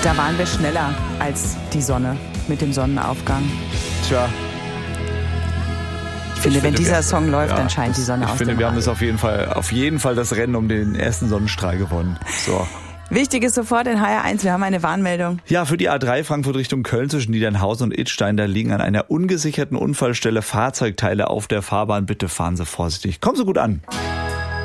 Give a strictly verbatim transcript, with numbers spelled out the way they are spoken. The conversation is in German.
Da waren wir schneller als die Sonne mit dem Sonnenaufgang. Tja. Ich finde, ich wenn finde, dieser wir, Song läuft, ja, dann scheint das, die Sonne ich aus finde, dem wir haben Rad. das auf jeden Fall, auf jeden Fall das Rennen um den ersten Sonnenstrahl gewonnen. So. Wichtig ist sofort in H R eins, wir haben eine Warnmeldung. Ja, für die A drei Frankfurt Richtung Köln zwischen Niedernhausen und Idstein, da liegen an einer ungesicherten Unfallstelle Fahrzeugteile auf der Fahrbahn. Bitte fahren Sie vorsichtig. Kommen Sie gut an.